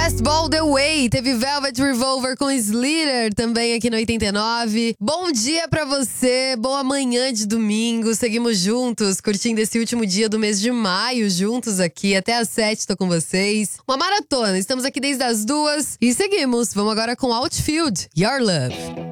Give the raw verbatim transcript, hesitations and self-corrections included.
Fastball The Way, teve Velvet Revolver com Slater também aqui no oitenta e nove. Bom dia pra você, boa manhã de domingo. Seguimos juntos, curtindo esse último dia do mês de maio, juntos aqui. Até às sete tô com vocês. Uma maratona, estamos aqui desde as duas e seguimos. Vamos agora com Outfield, Your Love.